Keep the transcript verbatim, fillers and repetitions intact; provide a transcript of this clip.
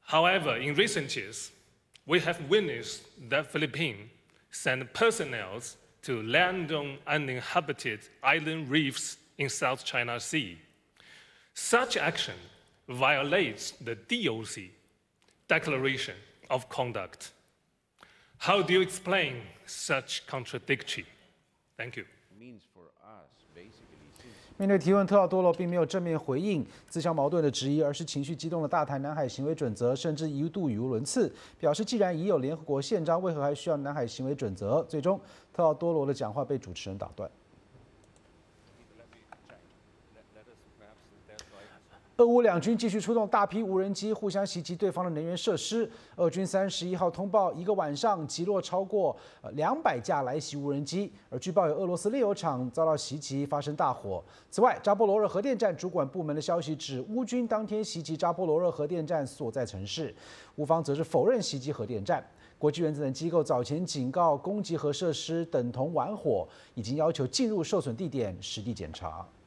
However, in recent years, we have witnessed that Philippines send personnel to land on uninhabited island reefs in South China Sea. Such action violates the D O C Declaration of Conduct. How do you explain such contradiction? Thank you. 面对提问，特奥多罗并没有正面回应自相矛盾的质疑，而是情绪激动的大谈南海行为准则，甚至一度语无伦次，表示既然已有联合国宪章，为何还需要南海行为准则？最终，特奥多罗的讲话被主持人打断。俄乌两军继续出动大批无人机，互相袭击对方的能源设施。俄军三十一号通报，一个晚上击落超过两百架来袭无人机，而据报有俄罗斯炼油厂遭到袭击，发生大火。此外，扎波罗热核电站主管部门的消息指，乌军当天袭击扎波罗热核电站所在城市，乌方则是否认袭击核电站。国际原子能机构早前警告，攻击核设施等同玩火，已经要求进入受损地点实地检查。